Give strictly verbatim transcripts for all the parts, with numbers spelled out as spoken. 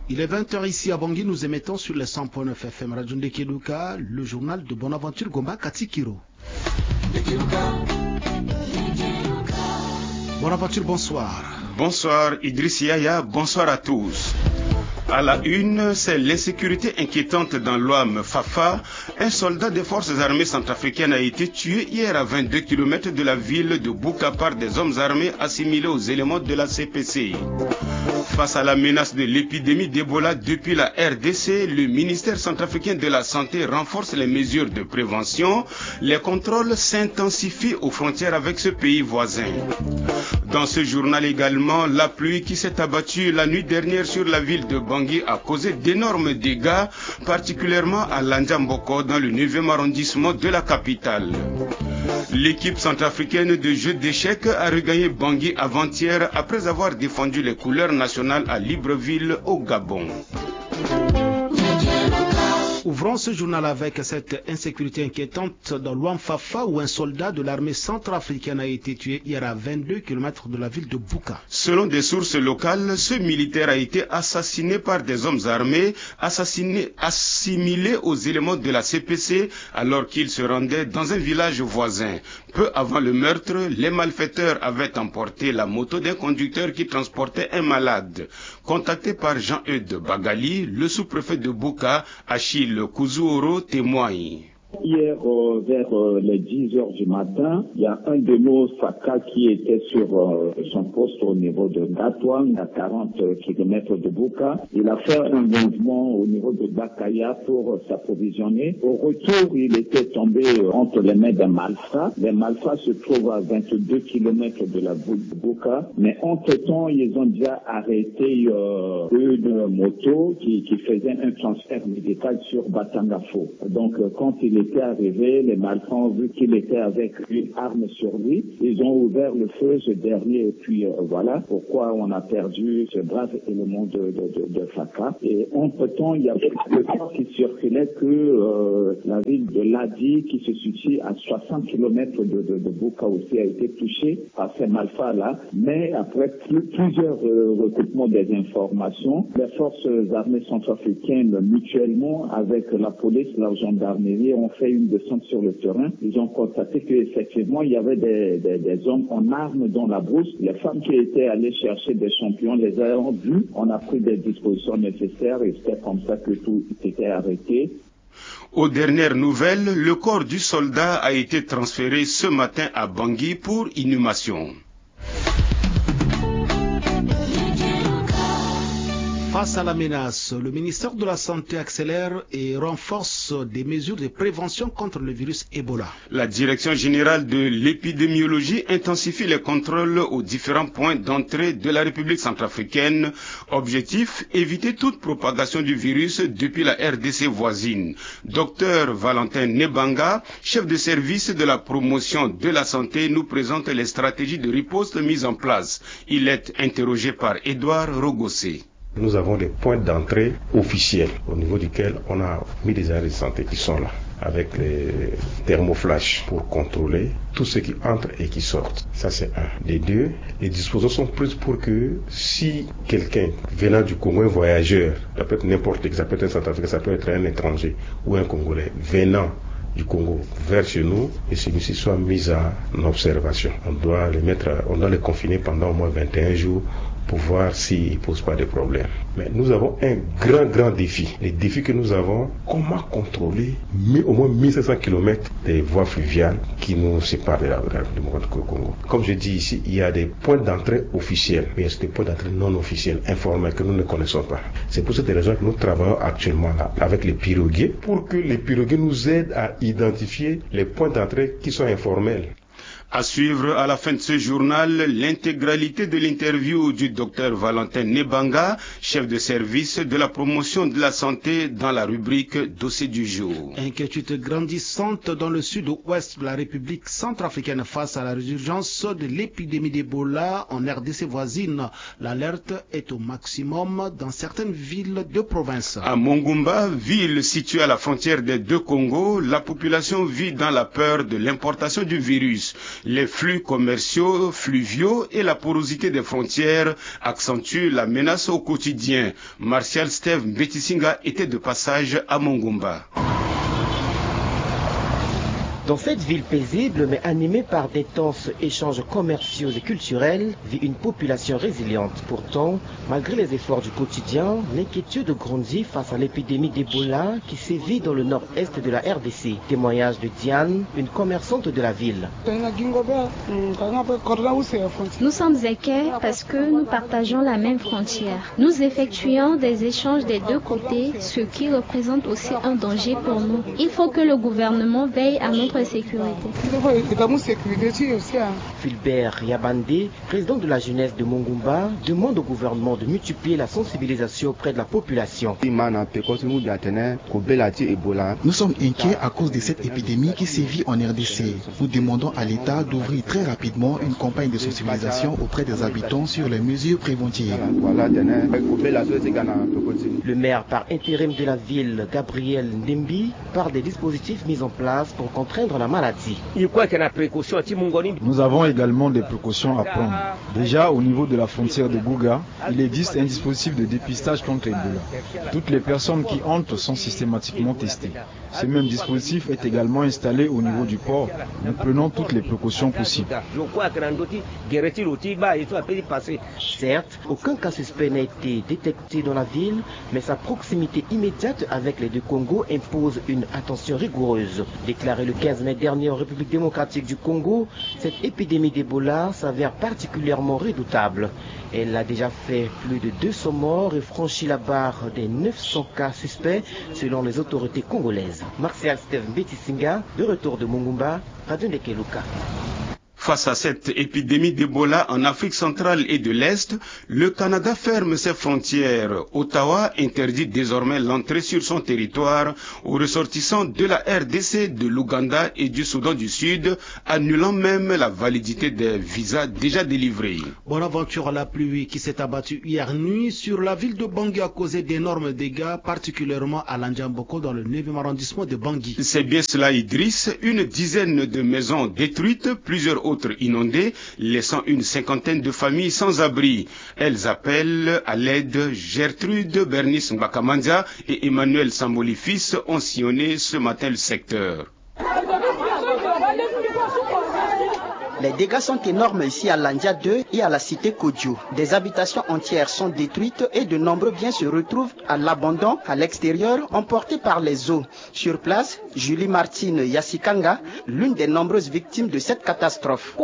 Il est vingt heures ici à Bangui, nous émettons sur les cent point neuf F M Radio Ndekeluka, le journal de Bonaventure Gomba Katikiro. Bonaventure, bonsoir. Bonsoir Idriss Yaya, bonsoir à tous. À la une, c'est l'insécurité inquiétante dans l'Ouam Fafa. Un soldat des forces armées centrafricaines a été tué hier à vingt-deux kilomètres de la ville de Bouka par des hommes armés assimilés aux éléments de la C P C. Face à la menace de l'épidémie d'Ebola depuis la R D C, le ministère centrafricain de la Santé renforce les mesures de prévention. Les contrôles s'intensifient aux frontières avec ce pays voisin. Dans ce journal également, la pluie qui s'est abattue la nuit dernière sur la ville de Bangui a causé d'énormes dégâts, particulièrement à Landjamboko dans le neuvième arrondissement de la capitale. L'équipe centrafricaine de jeux d'échecs a regagné Bangui avant-hier après avoir défendu les couleurs nationales à Libreville au Gabon. Ouvrons ce journal avec cette insécurité inquiétante dans l'Ouam Fafa où un soldat de l'armée centrafricaine a été tué hier à vingt-deux kilomètres de la ville de Bouka. Selon des sources locales, ce militaire a été assassiné par des hommes armés, assassiné, assimilés aux éléments de la C P C alors qu'il se rendait dans un village voisin. Peu avant le meurtre, les malfaiteurs avaient emporté la moto d'un conducteur qui transportait un malade. Contacté par Jean-Eudes Bagali, le sous-préfet de Bouka, Achille le Kouzouro témoigne. Hier, euh, vers euh, les dix heures du matin, il y a un de nos Saka qui était sur euh, son poste au niveau de Gatouang, à quarante kilomètres de Bouka. Il a fait un mouvement au niveau de Bakaya pour euh, s'approvisionner. Au retour, il était tombé euh, entre les mains des malfrats. Les malfrats se trouvent à vingt-deux kilomètres de la ville de Bouka. Mais entre-temps, ils ont déjà arrêté euh, une moto qui, qui faisait un transfert médical sur Batangafo. Donc, euh, quand il était arrivé, les malfrats ont vu qu'il était avec une arme sur lui. Ils ont ouvert le feu, ce dernier, et puis euh, voilà pourquoi on a perdu ce brave élément de, de, de, de Faka. Et entre-temps, il y avait le temps qui circulait que euh, la ville de Ladi, qui se situe à soixante kilomètres de, de, de Bouka aussi, a été touchée par ces malfrats-là. Mais après plus, plusieurs euh, recoupements des informations, les forces armées centrafricaines, mutuellement, avec la police, la gendarmerie, ont fait une descente sur le terrain. Ils ont constaté qu'effectivement, il y avait des, des, des hommes en armes dans la brousse. Les femmes qui étaient allées chercher des champions les ayant vus. On a pris des dispositions nécessaires et c'était comme ça que tout était arrêté. Aux dernières nouvelles, le corps du soldat a été transféré ce matin à Bangui pour inhumation. Face à la menace, le ministère de la Santé accélère et renforce des mesures de prévention contre le virus Ebola. La Direction générale de l'épidémiologie intensifie les contrôles aux différents points d'entrée de la République centrafricaine. Objectif, éviter toute propagation du virus depuis la R D C voisine. Docteur Valentin Nebanga, chef de service de la promotion de la santé, nous présente les stratégies de riposte mises en place. Il est interrogé par Edouard Rogossé. Nous avons des points d'entrée officiels au niveau duquel on a mis des agents de santé qui sont là avec les thermoflash pour contrôler tous ceux qui entrent et qui sortent. Ça c'est un. Les deux, les dispositions sont prises pour que si quelqu'un venant du Congo, un voyageur, ça peut être n'importe qui, ça peut être un Centrafricain, ça peut être un étranger ou un Congolais venant du Congo vers chez nous et celui-ci soit mis en observation. On doit les mettre, on doit les confiner pendant au moins vingt et un jours pour voir s'ils ne posent pas de problème. Mais nous avons un grand, grand défi. Le défi que nous avons, comment contrôler au moins mille cinq cents kilomètres des voies fluviales qui nous séparent de la République démocratique du Congo. Comme je dis ici, il y a des points d'entrée officiels, mais il y a des points d'entrée non officiels, informels, que nous ne connaissons pas. C'est pour cette raison que nous travaillons actuellement là, avec les piroguiers, pour que les piroguiers nous aident à identifier les points d'entrée qui sont informels. À suivre à la fin de ce journal, l'intégralité de l'interview du docteur Valentin Nebanga, chef de service de la promotion de la santé dans la rubrique Dossier du jour. Inquiétude grandissante dans le sud-ouest de la République centrafricaine face à la résurgence de l'épidémie d'Ebola en R D C voisine. L'alerte est au maximum dans certaines villes de province. À Mongumba, ville située à la frontière des deux Congos, la population vit dans la peur de l'importation du virus. Les flux commerciaux, fluviaux et la porosité des frontières accentuent la menace au quotidien. Martial Steve Mbetisinga était de passage à Mongumba. Dans cette ville paisible mais animée par d'intenses échanges commerciaux et culturels, vit une population résiliente. Pourtant, malgré les efforts du quotidien, l'inquiétude grandit face à l'épidémie d'Ebola qui sévit dans le nord-est de la R D C. Témoignage de Diane, une commerçante de la ville. Nous sommes inquiets parce que nous partageons la même frontière. Nous effectuons des échanges des deux côtés, ce qui représente aussi un danger pour nous. Il faut que le gouvernement veille à notre sécurité. Philbert Yabandé, président de la jeunesse de Mongumba, demande au gouvernement de multiplier la sensibilisation auprès de la population. Nous sommes inquiets à cause de cette épidémie qui sévit en R D C. Nous demandons à l'État d'ouvrir très rapidement une campagne de sensibilisation auprès des habitants sur les mesures préventives. Le maire par intérim de la ville, Gabriel Ndembi, parle des dispositifs mis en place pour contraindre la maladie. Nous avons également des précautions à prendre. Déjà, au niveau de la frontière de Gouga, il existe un dispositif de dépistage contre Ebola. Toutes les personnes qui entrent sont systématiquement testées. Ce même dispositif est également installé au niveau du port. Nous prenons toutes les précautions possibles. Certes, aucun cas suspect n'a été détecté dans la ville, mais sa proximité immédiate avec les deux Congos impose une attention rigoureuse. Déclaré le quinze mai dernier en République démocratique du Congo, cette épidémie d'Ebola s'avère particulièrement redoutable. Elle a déjà fait plus de deux cents morts et franchi la barre des neuf cents cas suspects selon les autorités congolaises. Martial Steve Mbetisinga, de retour de Mongumba, Radio Ndekeluka. Face à cette épidémie d'Ebola en Afrique centrale et de l'Est, le Canada ferme ses frontières. Ottawa interdit désormais l'entrée sur son territoire aux ressortissants de la R D C, de l'Ouganda et du Soudan du Sud, annulant même la validité des visas déjà délivrés. Bonaventure, la pluie qui s'est abattue hier nuit sur la ville de Bangui a causé d'énormes dégâts, particulièrement à Landiamboko dans le neuvième arrondissement de Bangui. C'est bien cela, Idriss. Une dizaine de maisons détruites, plusieurs autres inondées, laissant une cinquantaine de familles sans abri. Elles appellent à l'aide. Gertrude Bernice Mbakamandia et Emmanuel Samboli fils ont sillonné ce matin le secteur. Les dégâts sont énormes ici à Landia deux et à la cité Kodjo. Des habitations entières sont détruites et de nombreux biens se retrouvent à l'abandon à l'extérieur, emportés par les eaux. Sur place, Julie Martine Yassikanga, l'une des nombreuses victimes de cette catastrophe.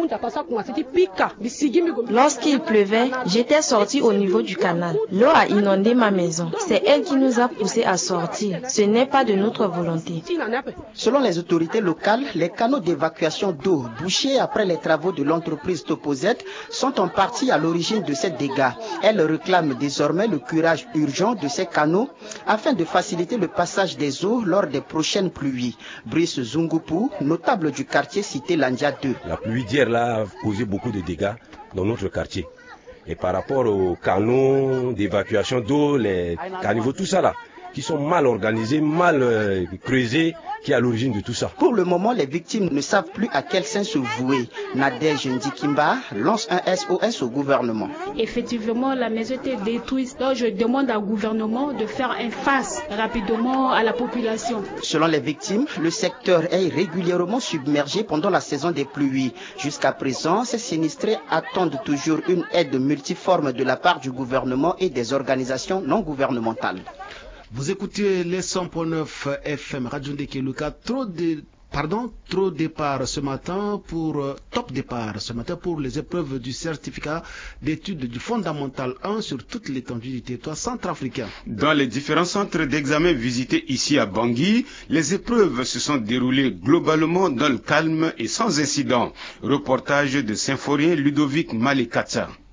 Lorsqu'il pleuvait, j'étais sortie au niveau du canal. L'eau a inondé ma maison. C'est elle qui nous a poussés à sortir. Ce n'est pas de notre volonté. Selon les autorités locales, les canaux d'évacuation d'eau bouchés après les travaux de l'entreprise Topozet sont en partie à l'origine de ces dégâts. Elle réclame désormais le curage urgent de ces canaux afin de faciliter le passage des eaux lors des prochaines pluies. Brice Zungupu, notable du quartier cité Landia deux. La pluie d'hier là a causé beaucoup de dégâts dans notre quartier. Et par rapport aux canaux d'évacuation d'eau, les caniveaux, tout ça là, qui sont mal organisés, mal euh, creusés, qui est à l'origine de tout ça. Pour le moment, les victimes ne savent plus à quel sein se vouer. Nadège Ndikimba lance un S O S au gouvernement. Effectivement, la maison était détruite. Donc je demande au gouvernement de faire un face rapidement à la population. Selon les victimes, le secteur est régulièrement submergé pendant la saison des pluies. Jusqu'à présent, ces sinistrés attendent toujours une aide multiforme de la part du gouvernement et des organisations non gouvernementales. Vous écoutez les cent point neuf F M Radio Ndekeluka. Trop de Pardon, trop départ ce matin pour euh, top départ ce matin pour les épreuves du certificat d'études du fondamental un sur toute l'étendue du territoire centrafricain. Dans les différents centres d'examen visités ici à Bangui, les épreuves se sont déroulées globalement dans le calme et sans incident. Reportage de Symphorien Ludovic Malekata.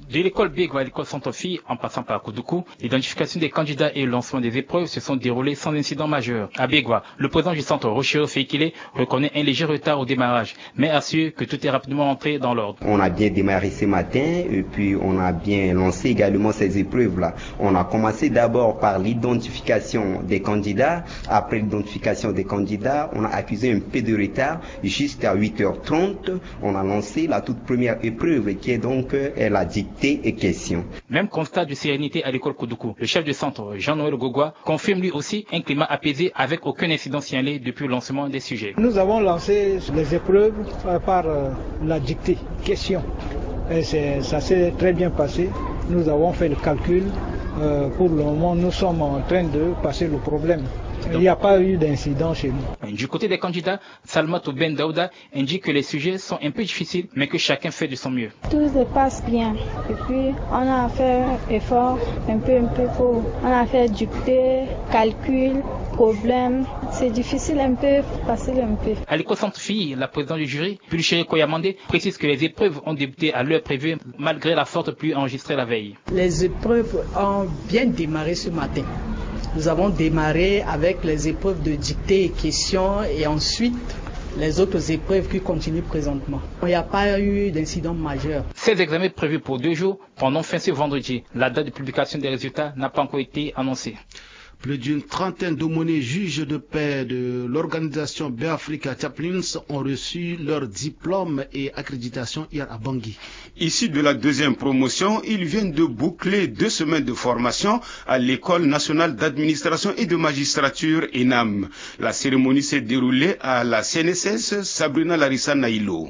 De l'école Begwa à l'école Centre-Fille, en passant par Koudougou, l'identification des candidats et le lancement des épreuves se sont déroulés sans incident majeur. À Begwa, le président du centre Rochero Feikile reconnaît un léger retard au démarrage, mais assure que tout est rapidement entré dans l'ordre. On a bien démarré ce matin et puis on a bien lancé également ces épreuves-là. On a commencé d'abord par l'identification des candidats. Après l'identification des candidats, on a accusé un peu de retard. Jusqu'à huit heures trente, on a lancé la toute première épreuve qui est donc la dictée et questions. Même constat de sérénité à l'école Koudougou. Le chef du centre, Jean-Noël Gogwa, confirme lui aussi un climat apaisé avec aucun incident signalé depuis le lancement des sujets. Nous avons lancé les épreuves par la dictée, questions. Et ça s'est très bien passé. Nous avons fait le calcul. Euh, pour le moment, nous sommes en train de passer le problème. Il n'y a pas eu d'incident chez nous. Du côté des candidats, Salmatou Ben Daouda indique que les sujets sont un peu difficiles, mais que chacun fait de son mieux. Tout se passe bien. Et puis, on a fait effort, un peu, un peu pour. On a fait dictée, calcul, problème. C'est difficile un peu, facile un peu. À l'école Centre-Fille, la présidente du jury, Pulchere Koyamande, précise que les épreuves ont débuté à l'heure prévue, malgré la forte pluie enregistrée la veille. Les épreuves ont bien démarré ce matin. Nous avons démarré avec les épreuves de dictée et questions et ensuite les autres épreuves qui continuent présentement. Il n'y a pas eu d'incident majeur. Ces examens prévus pour deux jours pendant fin ce vendredi. La date de publication des résultats n'a pas encore été annoncée. Plus d'une trentaine d'aumôniers juges de paix de l'organisation Béafrica Chaplains ont reçu leur diplôme et accréditation hier à Bangui. Issus de la deuxième promotion, ils viennent de boucler deux semaines de formation à l'École nationale d'administration et de magistrature E N A M. La cérémonie s'est déroulée à la C N S S Sabrina Larissa Naïlo.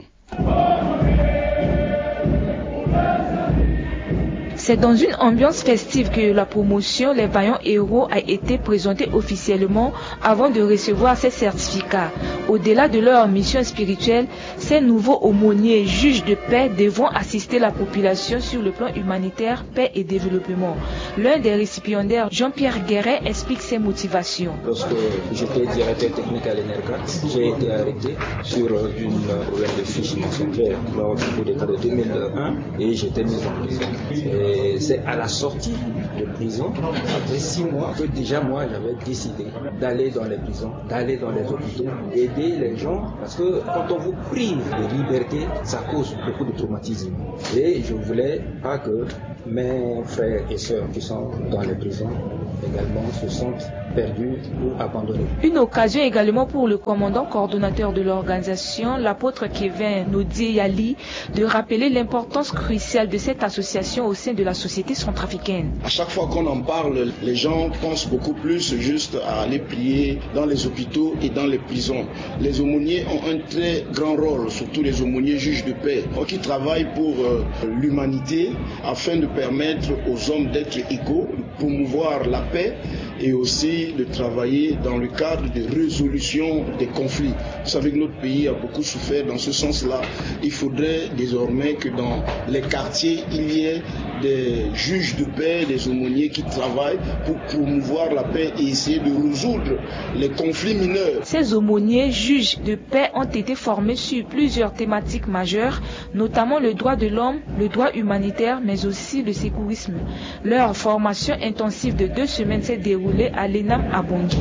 C'est dans une ambiance festive que la promotion Les Vaillants Héros a été présentée officiellement avant de recevoir ces certificats. Au-delà de leur mission spirituelle, ces nouveaux aumôniers juges de paix devront assister la population sur le plan humanitaire, paix et développement. L'un des récipiendaires, Jean-Pierre Guéret, explique ses motivations. Lorsque j'étais directeur technique à l'E N E R C A T, j'ai été arrêté sur une problème de fiche mensongère lors du coup d'état de deux mille un et j'étais mis en prison. Et c'est à la sortie de prison, après six mois, que déjà moi j'avais décidé d'aller dans les prisons, d'aller dans les hôpitaux, aider les gens, parce que quand on vous prive de liberté, ça cause beaucoup de traumatisme. Et je voulais pas que mes frères et sœurs qui sont dans les prisons également se sentent perdus ou abandonnés. Une occasion également pour le commandant coordonnateur de l'organisation, l'apôtre Kevin Nodieyali, de rappeler l'importance cruciale de cette association au sein de la société centrafricaine. À chaque fois qu'on en parle, les gens pensent beaucoup plus juste à aller prier dans les hôpitaux et dans les prisons. Les aumôniers ont un très grand rôle, surtout les aumôniers juges de paix, qui travaillent pour euh, l'humanité afin de permettre aux hommes d'être égaux, de promouvoir la paix et aussi de travailler dans le cadre de résolution des conflits. Vous savez que notre pays a beaucoup souffert dans ce sens-là. Il faudrait désormais que dans les quartiers, il y ait des juges de paix, des aumôniers qui travaillent pour promouvoir la paix et essayer de résoudre les conflits mineurs. Ces aumôniers juges de paix ont été formés sur plusieurs thématiques majeures, notamment le droit de l'homme, le droit humanitaire, mais aussi le sécurisme. Leur formation intensive de deux semaines s'est déroulée à l'E N A M à Bangui.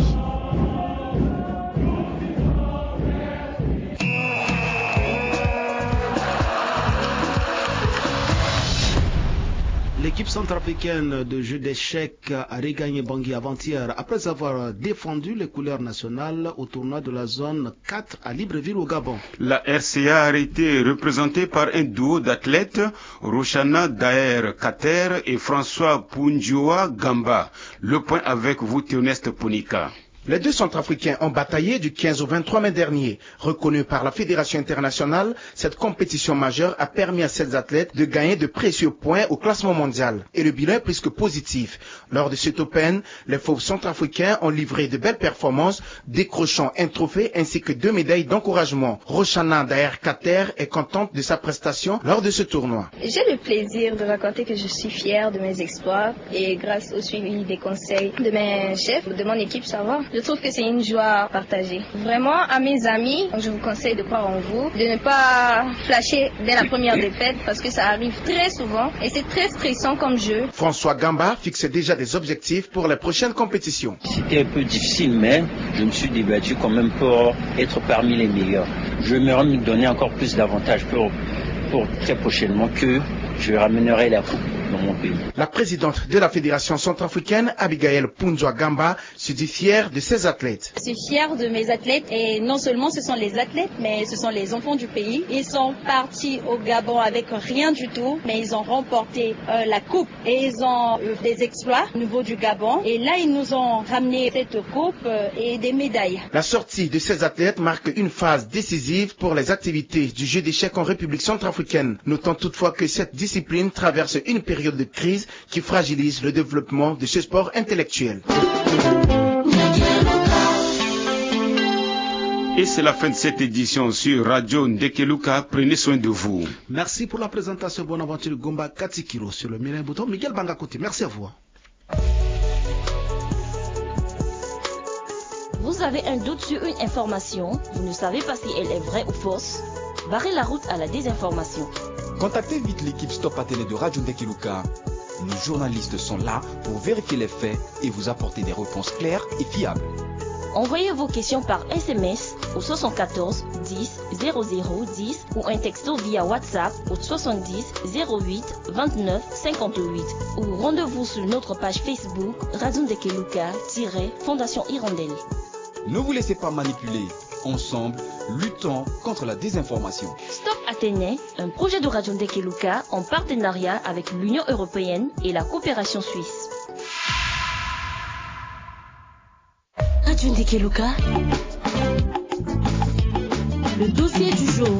L'équipe centrafricaine de jeu d'échecs a regagné Bangui avant-hier après avoir défendu les couleurs nationales au tournoi de la zone quatre à Libreville au Gabon. La R C A a été représentée par un duo d'athlètes, Roshana Daher Kater et François Punjoa Gamba. Le point avec vous, Théoneste Ponika. Les deux Centrafricains ont bataillé du quinze au vingt-trois mai dernier. Reconnue par la Fédération internationale, cette compétition majeure a permis à ces athlètes de gagner de précieux points au classement mondial. Et le bilan est plus que positif. Lors de cet Open, les fauves centrafricains ont livré de belles performances, décrochant un trophée ainsi que deux médailles d'encouragement. Roshana Daher Kater est contente de sa prestation lors de ce tournoi. J'ai le plaisir de raconter que je suis fière de mes exploits et grâce au suivi des conseils de mes chefs, de mon équipe, ça va. Je trouve que c'est une joie partagée. Vraiment, à mes amis, je vous conseille de croire en vous, de ne pas flasher dès la première défaite parce que ça arrive très souvent et c'est très stressant comme jeu. François Gamba fixe déjà des objectifs pour les prochaines compétitions. C'était un peu difficile, mais je me suis débattu quand même pour être parmi les meilleurs. Je me rends me donner encore plus d'avantages pour, pour très prochainement que je ramènerai la coupe dans mon pays. La présidente de la Fédération centrafricaine, Abigail Punzwa Gamba, se dit fière de ses athlètes. Je suis fière de mes athlètes et non seulement ce sont les athlètes, mais ce sont les enfants du pays. Ils sont partis au Gabon avec rien du tout, mais ils ont remporté euh, la coupe et ils ont eu des exploits au niveau du Gabon. Et là, ils nous ont ramené cette coupe euh, et des médailles. La sortie de ces athlètes marque une phase décisive pour les activités du jeu d'échecs en République centrafricaine. Notons toutefois que cette discipline traverse une période de crise qui fragilise le développement de ce sport intellectuel. Et c'est la fin de cette édition sur Radio Ndekeluka. Prenez soin de vous. Merci pour la présentation. Bonne aventure Gomba Katikiro sur le Mirin Bouton. Miguel Bangakoté, merci à vous. Vous avez un doute sur une information, vous ne savez pas si elle est vraie ou fausse? Barrez la route à la désinformation. Contactez vite l'équipe Stop à Télé de Radio Ndekeluka. Nos journalistes sont là pour vérifier les faits et vous apporter des réponses claires et fiables. Envoyez vos questions par S M S au soixante-quatorze dix zéro zéro dix ou un texto via WhatsApp au soixante-dix zéro huit vingt-neuf cinquante-huit ou rendez-vous sur notre page Facebook Radio Ndekeluka-Fondation Hirondelle. Ne vous laissez pas manipuler. Ensemble, luttons contre la désinformation. Stop Athénée, un projet de Radio Ndekeluka en partenariat avec l'Union européenne et la coopération suisse. Radio Ndekeluka, le dossier du jour.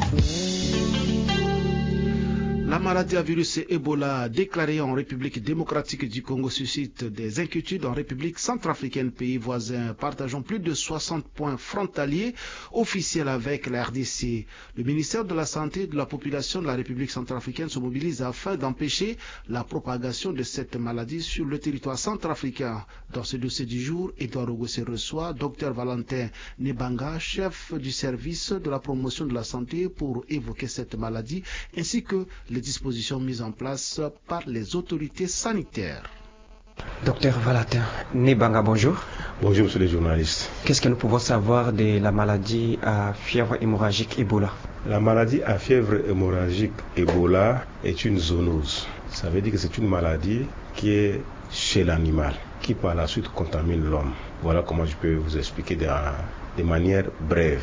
La maladie à virus Ebola déclarée en République démocratique du Congo suscite des inquiétudes en République centrafricaine, pays voisin, partageant plus de soixante points frontaliers officiels avec la R D C. Le ministère de la Santé et de la Population de la République centrafricaine se mobilise afin d'empêcher la propagation de cette maladie sur le territoire centrafricain. Dans ce dossier du jour, Edouard Ogossé reçoit Dr Valentin Nebanga, chef du service de la promotion de la santé, pour évoquer cette maladie ainsi que les dispositions mises en place par les autorités sanitaires. Docteur Valentin Nebanga, bonjour. Bonjour, monsieur le journaliste. Qu'est-ce que nous pouvons savoir de la maladie à fièvre hémorragique Ebola? La maladie à fièvre hémorragique Ebola est une zoonose. Ça veut dire que c'est une maladie qui est chez l'animal, qui par la suite contamine l'homme. Voilà comment je peux vous expliquer de, de manière brève.